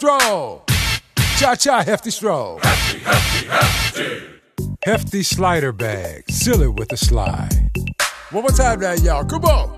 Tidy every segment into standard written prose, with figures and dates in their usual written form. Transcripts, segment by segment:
Stroll. Cha-cha, hefty stroll. Hefty, hefty, hefty. Hefty slider bag. Seal it with a slide. One more time now, y'all. Come on.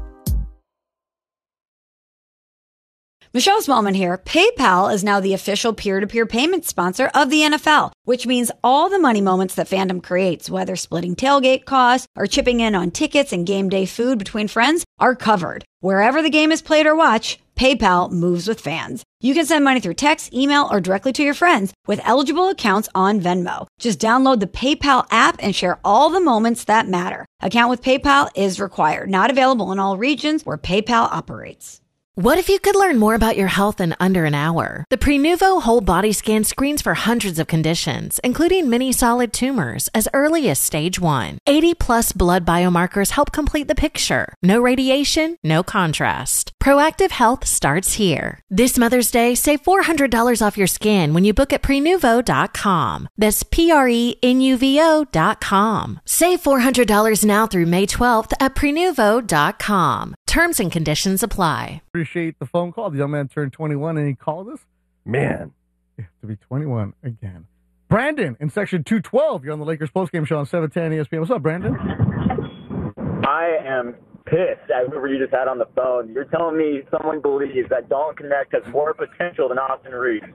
Michelle Smallman here. PayPal is now the official peer-to-peer payment sponsor of the NFL, which means all the money moments that fandom creates, whether splitting tailgate costs or chipping in on tickets and game day food between friends, are covered. Wherever the game is played or watched, PayPal moves with fans. You can send money through text, email, or directly to your friends with eligible accounts on Venmo. Just download the PayPal app and share all the moments that matter. Account with PayPal is required. Not available in all regions where PayPal operates. What if you could learn more about your health in under an hour? The Prenuvo Whole Body Scan screens for hundreds of conditions, including many solid tumors, as early as stage 1. 80-plus blood biomarkers help complete the picture. No radiation, no contrast. Proactive health starts here. This Mother's Day, save $400 off your scan when you book at Prenuvo.com. That's Prenuvo.com. Save $400 now through May 12th at Prenuvo.com. Terms and conditions apply. Appreciate the phone call. The young man turned 21 and he called us. Man, you have to be 21 again. Brandon in section 212. You're on the Lakers postgame show on 710 ESPN. What's up, Brandon? I am pissed at whoever you just had on the phone. You're telling me someone believes that Dalton Connect has more potential than Austin Reeves.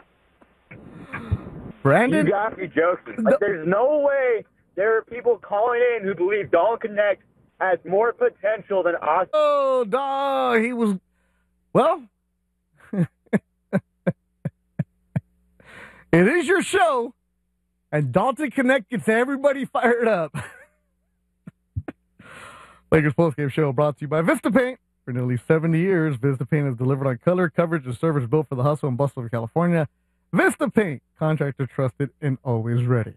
Brandon? You got me joking. Like, there's no way there are people calling in who believe Dalton Connect has more potential than Austin. Oh, dog. He was, well, it is your show, and Dalton Connect gets everybody fired up. Lakers postgame show brought to you by Vista Paint. For nearly 70 years, Vista Paint has delivered on color, coverage, and service built for the hustle and bustle of California. Vista Paint, contractor trusted and always ready.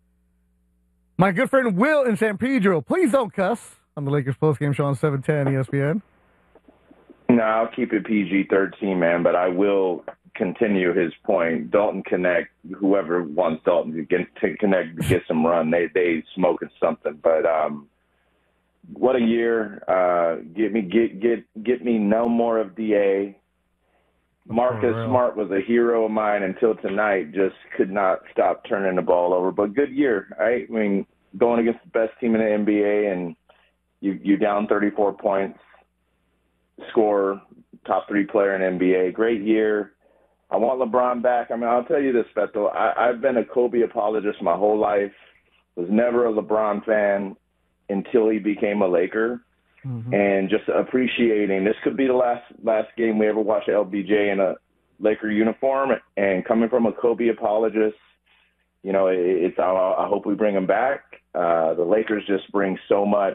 My good friend Will in San Pedro, please don't cuss on the Lakers postgame show on 710 ESPN. No, I'll keep it PG-13, man, but I will continue his point. Dalton Connect, whoever wants Dalton to connect to get some run, they smoking something. But what a year! Get me no more of DA. Marcus Smart was a hero of mine until tonight. Just could not stop turning the ball over. But good year, right? I mean, going against the best team in the NBA and you down 34 points, score, top 3 player in NBA. Great year. I want LeBron back. I mean, I'll tell you this, Beto. I've been a Kobe apologist my whole life. Was never a LeBron fan until he became a Laker. Mm-hmm. And just appreciating, this could be the last game we ever watch LBJ in a Laker uniform. And coming from a Kobe apologist, you know, I hope we bring him back. The Lakers just bring so much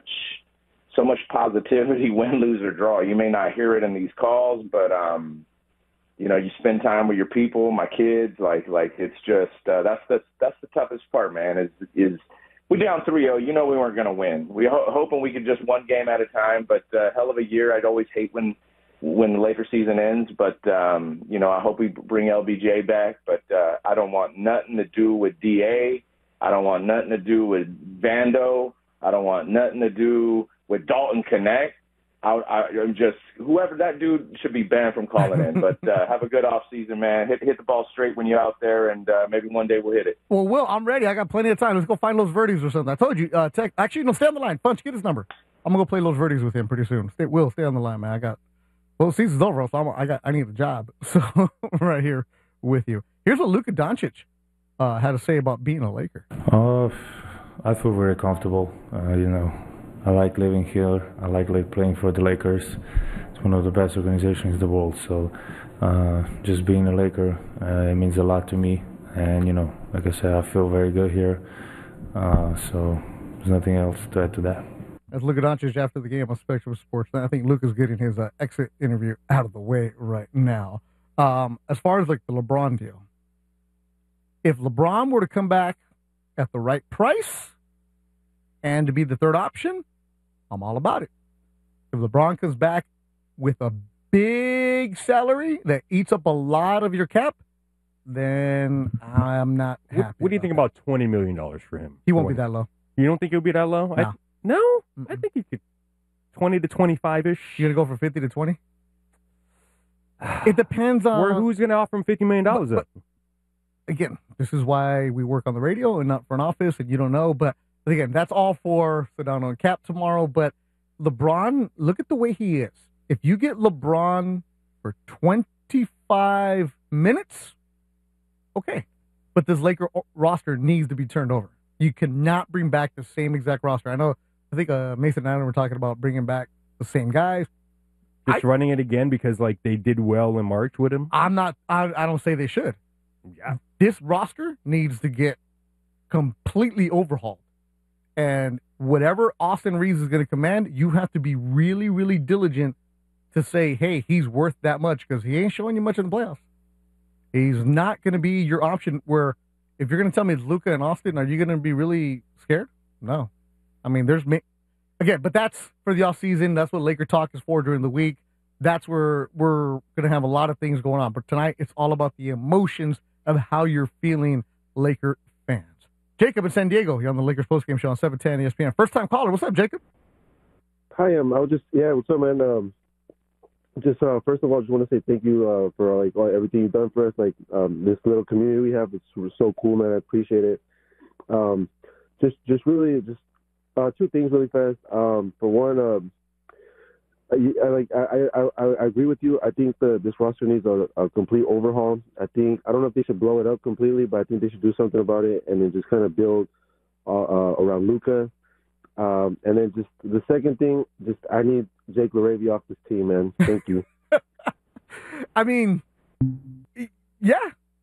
positivity, win, lose, or draw. You may not hear it in these calls, but you know, you spend time with your people, my kids. Like it's just that's the toughest part, man. Is we down 3-0. You know, we weren't going to win. We hoping we could just one game at a time. But hell of a year. I'd always hate when the Laker season ends. But you know, I hope we bring LBJ back. But I don't want nothing to do with DA. I don't want nothing to do with Vando. I don't want nothing to do with Dalton Connect. I'm just, whoever that dude should be banned from calling in. But have a good off season, man. Hit the ball straight when you're out there, and maybe one day we'll hit it. Well, Will, I'm ready. I got plenty of time. Let's go find Los Verdes or something. I told you. Actually, no, stay on the line. Punch, get his number. I'm gonna go play Los Verdes with him pretty soon. Will, stay on the line, man. The season's over, so I need a job. So I'm right here with you. Here's what Luka Doncic had to say about being a Laker. I feel very comfortable. You know, I like living here. I like playing for the Lakers. It's one of the best organizations in the world. So just being a Laker, it means a lot to me. And, you know, like I said, I feel very good here. So there's nothing else to add to that. That's Luka Doncic after the game on Spectrum Sports. I think Luka's getting his exit interview out of the way right now. As far as like the LeBron deal, if LeBron were to come back at the right price and to be the third option, I'm all about it. If LeBron comes back with a big salary that eats up a lot of your cap, then I'm not happy. What do you think about $20 million for him? He won't be that low. You don't think he'll be that low? No. I think he could 20 to 25-ish. You going to go for 50 to 20? It depends on who's going to offer him $50 million. But again, this is why we work on the radio and not for an office, and you don't know. But again, that's all for Sedano and Cap tomorrow. But LeBron, look at the way he is. If you get LeBron for 25 minutes, okay. But this Laker roster needs to be turned over. You cannot bring back the same exact roster. I think Mason and I were talking about bringing back the same guys. Just running it again because like they did well in March with him? I don't say they should. Yeah. This roster needs to get completely overhauled. And whatever Austin Reeves is going to command, you have to be really, really diligent to say, hey, he's worth that much, because he ain't showing you much in the playoffs. He's not going to be your option where if you're going to tell me it's Luka and Austin, are you going to be really scared? No. I mean, again, but that's for the offseason. That's what Laker Talk is for during the week. That's where we're going to have a lot of things going on. But tonight, it's all about the emotions of how you're feeling, Laker fans. Jacob in San Diego, you're on the Lakers postgame show on 710 ESPN. First time caller. What's up, Jacob? Hi, what's up, man? First of all, just want to say thank you for everything you've done for us. This little community we have is so cool, man. I appreciate it. Two things really fast. For one, I agree with you. I think this roster needs a complete overhaul. I don't know if they should blow it up completely, but I think they should do something about it and then just kind of build around Luka. And then just the second thing, I need Jake LaRavia off this team, man. Thank you. I mean, yeah.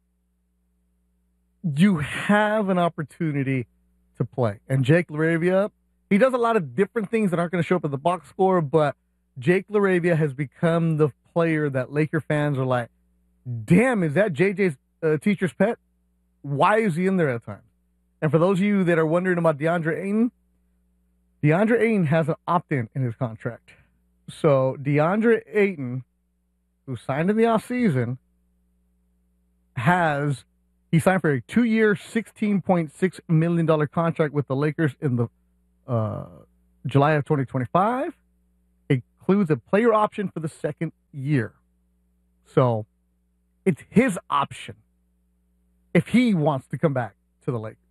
You have an opportunity to play. And Jake LaRavia, he does a lot of different things that aren't going to show up in the box score, but Jake LaRavia has become the player that Laker fans are like, damn, is that JJ's teacher's pet? Why is he in there at times? And for those of you that are wondering about DeAndre Ayton has an opt-in in his contract. So DeAndre Ayton, who signed in the offseason, he signed for a 2-year, $16.6 million contract with the Lakers in the July of 2025. It includes a player option for the second year. So it's his option if he wants to come back to the Lakers.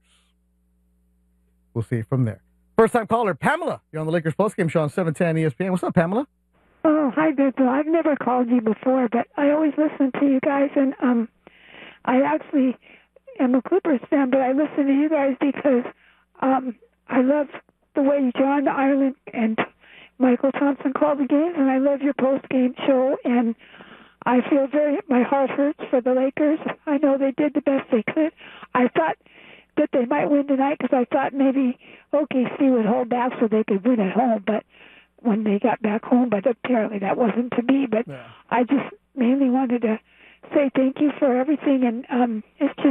We'll see from there. First-time caller, Pamela. You're on the Lakers postgame show on 710 ESPN. What's up, Pamela? Oh, hi, Beto. I've never called you before, but I always listen to you guys, and I actually am a Clippers fan, but I listen to you guys because I love the way John Ireland and Michael Thompson call the games, and I love your post-game show, and I feel my heart hurts for the Lakers. I know they did the best they could. I thought that they might win tonight because I thought maybe OKC would hold back so they could win at home, but when they got back home, but apparently that wasn't to be. But yeah. I just mainly wanted to say thank you for everything, and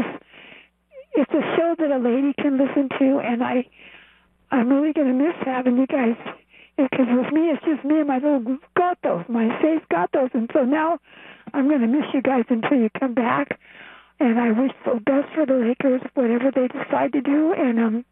it's a show that a lady can listen to, and I'm really going to miss having you guys, because with me it's just me and my little gatos, my safe gatos, and so now I'm going to miss you guys until you come back. And I wish the best for the Lakers, whatever they decide to do. And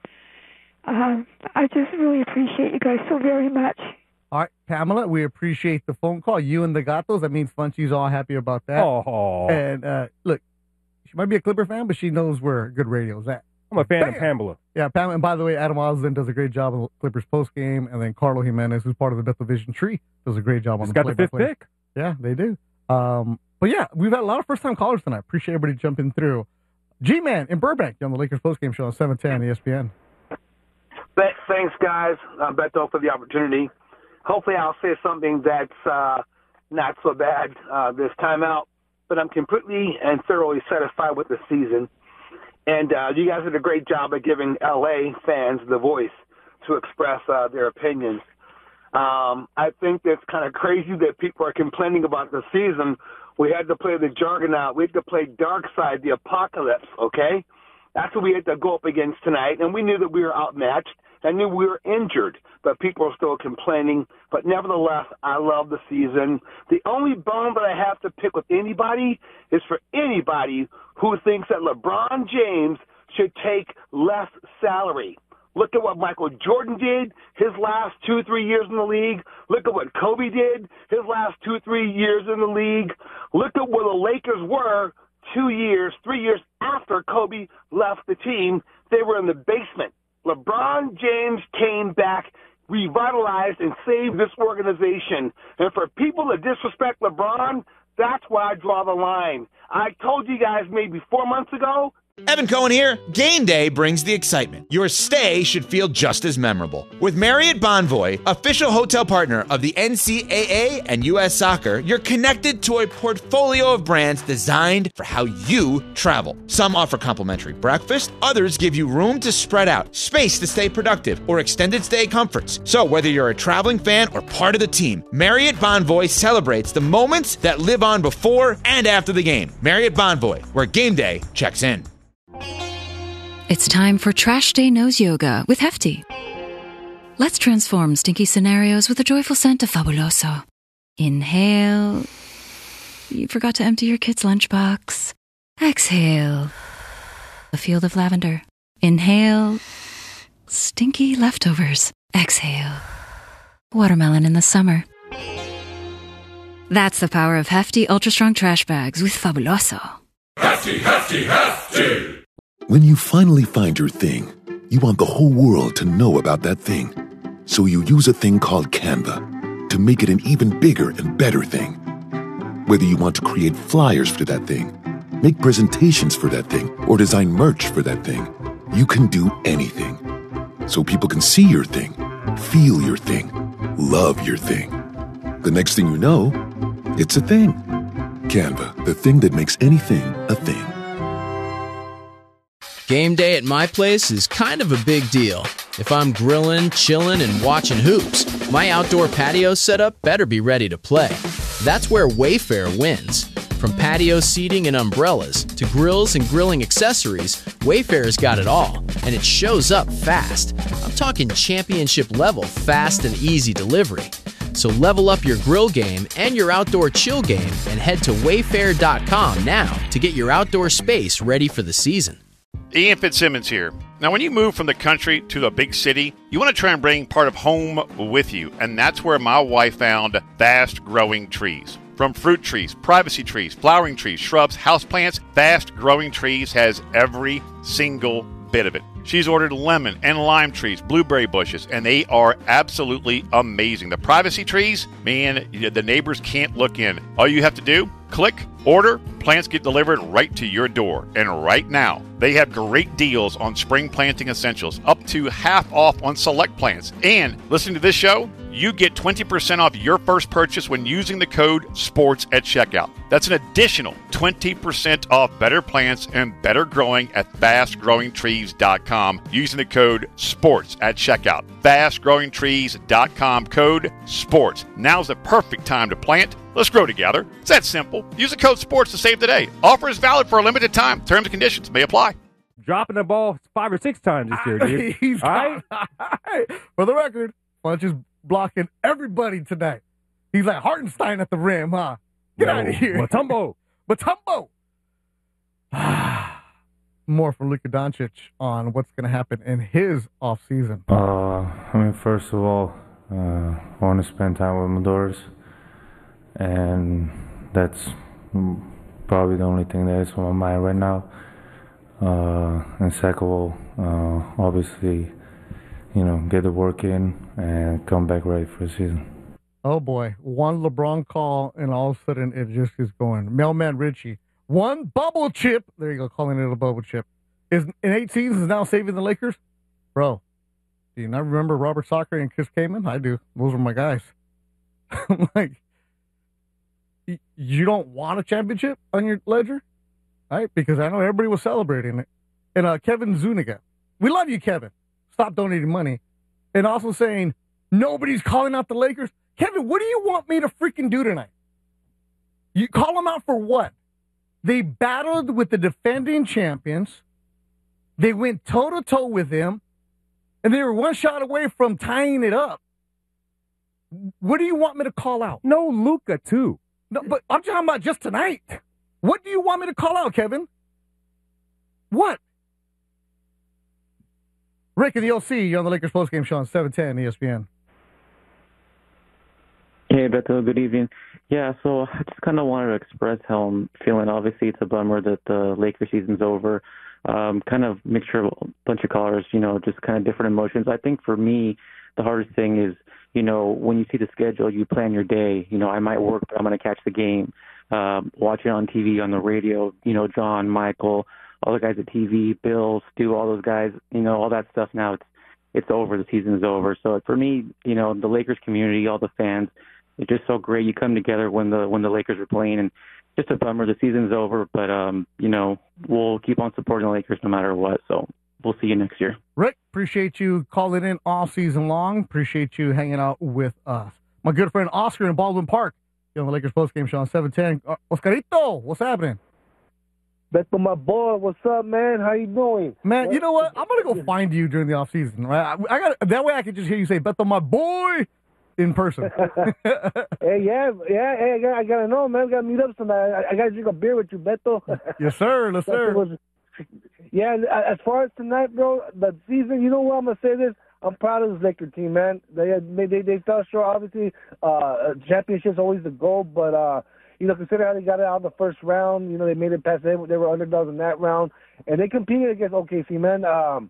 I just really appreciate you guys so very much. All right, Pamela, we appreciate the phone call. You and the gatos, that means Funchy's all happy about that. Oh. And look, she might be a Clipper fan, but she knows where good radio is at. I'm a fan of Pamela. Yeah, Pamela. And by the way, Adam Osland does a great job on the Clippers postgame. And then Carlo Jimenez, who's part of the Bethel Vision Tree, does a great job on the play-by-play. He's got the fifth pick. Yeah, they do. But yeah, we've had a lot of first-time callers tonight. Appreciate everybody jumping through. G-Man in Burbank on the Lakers postgame show on 710 ESPN. Thanks, guys. Beto, for the opportunity. Hopefully I'll say something that's not so bad this time out, but I'm completely and thoroughly satisfied with the season. And you guys did a great job of giving L.A. fans the voice to express their opinions. I think that's kind of crazy that people are complaining about the season. We had to play the Juggernaut. We had to play Darkseid, the Apocalypse, okay? That's what we had to go up against tonight, and we knew that we were outmatched. I knew we were injured, but people are still complaining. But nevertheless, I love the season. The only bone that I have to pick with anybody is for anybody who thinks that LeBron James should take less salary. Look at what Michael Jordan did his last 2-3 years in the league. Look at what Kobe did his last 2-3 years in the league. Look at where the Lakers were 3 years after Kobe left the team. They were in the basement. LeBron James came back, revitalized, and saved this organization. And for people to disrespect LeBron, that's where I draw the line. I told you guys maybe 4 months ago. Evan Cohen here. Game day brings the excitement. Your stay should feel just as memorable. With Marriott Bonvoy, official hotel partner of the NCAA and U.S. Soccer, you're connected to a portfolio of brands designed for how you travel. Some offer complimentary breakfast, others give you room to spread out, space to stay productive, or extended stay comforts. So whether you're a traveling fan or part of the team, Marriott Bonvoy celebrates the moments that live on before and after the game. Marriott Bonvoy, where game day checks in. It's time for Trash Day Nose Yoga with Hefty. Let's transform stinky scenarios with a joyful scent of Fabuloso. Inhale. You forgot to empty your kid's lunchbox. Exhale. A field of lavender. Inhale. Stinky leftovers. Exhale. Watermelon in the summer. That's the power of Hefty Ultra Strong Trash Bags with Fabuloso. Hefty, hefty, hefty. When you finally find your thing, you want the whole world to know about that thing. So you use a thing called Canva to make it an even bigger and better thing. Whether you want to create flyers for that thing, make presentations for that thing, or design merch for that thing, you can do anything. So people can see your thing, feel your thing, love your thing. The next thing you know, it's a thing. Canva, the thing that makes anything a thing. Game day at my place is kind of a big deal. If I'm grilling, chilling, and watching hoops, my outdoor patio setup better be ready to play. That's where Wayfair wins. From patio seating and umbrellas to grills and grilling accessories, Wayfair's got it all, and it shows up fast. I'm talking championship level fast and easy delivery. So level up your grill game and your outdoor chill game and head to wayfair.com now to get your outdoor space ready for the season. Ian Fitzsimmons here. Now, when you move from the country to a big city, you want to try and bring part of home with you, and that's where my wife found Fast Growing Trees. From fruit trees, privacy trees, flowering trees, shrubs, houseplants, Fast Growing Trees has every single bit of it. She's ordered lemon and lime trees, blueberry bushes, and they are absolutely amazing. The privacy trees, man, the neighbors can't look in. All you have to do, click, order, plants get delivered right to your door. And right now, they have great deals on spring planting essentials, up to half off on select plants. And listening to this show, you get 20% off your first purchase when using the code SPORTS at checkout. That's an additional 20% off better plants and better growing at fastgrowingtrees.com using the code SPORTS at checkout. Fastgrowingtrees.com, code SPORTS. Now's the perfect time to plant. Let's grow together. It's that simple. Use the code SPORTS to save today. Offer is valid for a limited time. Terms and conditions may apply. Dropping the ball 5 or 6 times this year, dude. He's all right. For the record, Funch is blocking everybody today. He's like Hartenstein at the rim, huh? Get out of here. Mutombo. More from Luka Doncic on what's going to happen in his offseason. First of all, I want to spend time with my daughters. And that's probably the only thing that is on my mind right now. And second of all, obviously, get the work in and come back ready for the season. Oh, boy. One LeBron call, and all of a sudden it just is going. Mailman Richie. One bubble chip. There you go, calling it a bubble chip. Is in 8 seasons now saving the Lakers? Bro, do you not remember Robert Sacre and Chris Kaman? I do. Those were my guys. Like, you don't want a championship on your ledger? Right? Because I know everybody was celebrating it. And Kevin Zuniga. We love you, Kevin. Stop donating money. And also saying, nobody's calling out the Lakers. Kevin, what do you want me to freaking do tonight? You call them out for what? They battled with the defending champions. They went toe-to-toe with them. And they were one shot away from tying it up. What do you want me to call out? No, Luka, too. No, but I'm talking about just tonight. What do you want me to call out, Kevin? What? Rick and the OC, you're on the Lakers postgame show on 710 ESPN. Hey, Beto, good evening. Yeah, so I just kind of wanted to express how I'm feeling. Obviously, it's a bummer that the Lakers season's over. Kind of mixture of a bunch of colors, just kind of different emotions. I think for me, the hardest thing is, when you see the schedule, you plan your day. I might work, but I'm going to catch the game. Watch it on TV, on the radio, John, Michael, all the guys at TV, Bill, Stu, all those guys, all that stuff now, it's over. The season is over. So for me, the Lakers community, all the fans, it's just so great. You come together when the Lakers are playing, and just a bummer. The season's over, but we'll keep on supporting the Lakers no matter what. So we'll see you next year. Rick, appreciate you calling in all season long. Appreciate you hanging out with us. My good friend Oscar in Baldwin Park, on the Lakers postgame show on 710. Oscarito, what's happening? Beto, my boy, what's up, man? How you doing? Man, you know what? I'm gonna go find you during the off season, right? I got that way. I can just hear you say "Beto, my boy" in person. Hey, hey, I gotta know, man. We gotta meet up tonight. I gotta drink a beer with you, Beto. Yes, sir. Yes, sir. Yeah, as far as tonight, bro, the season. You know what? I'm gonna say this. I'm proud of this Laker team, man. They fell short. Obviously, championship's always the goal, but consider how they got it out of the first round. They made it past. They were underdogs in that round, and they competed against OKC, man.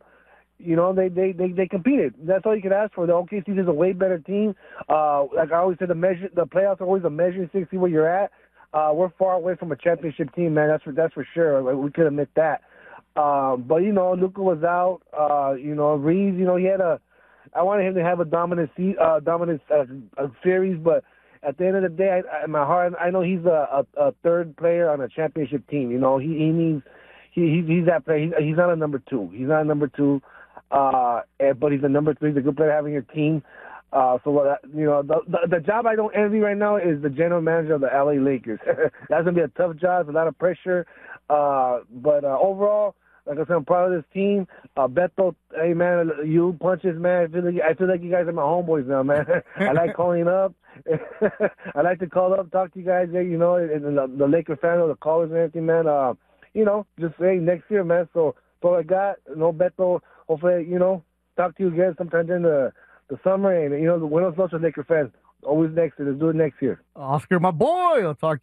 They competed. That's all you could ask for. The OKC is a way better team. Like I always said, the playoffs are always a measuring stick. See where you're at. We're far away from a championship team, man. That's for sure. Like, we could admit that. But Luka was out. Reeves. He had I wanted him to have a dominant series, but at the end of the day, in my heart, I know he's a third player on a championship team. He needs. He's that player. He's not a number two. He's not a number two. But he's a number three. He's a good player having your team. The job I don't envy right now is the general manager of the LA Lakers. That's gonna be a tough job, a lot of pressure. But overall, like I said, I'm proud of this team. Beto, hey man, you punches, man. I feel like you guys are my homeboys now, man. I like calling up. I like to call up, talk to you guys, and the Laker fan or the callers and everything, man. Just say next year, man. So I got, Beto. Hopefully, talk to you again sometime during the summer. And, the Buenos noches, Laker fans. Always next year. Let's do it next year. Oscar, my boy. I'll talk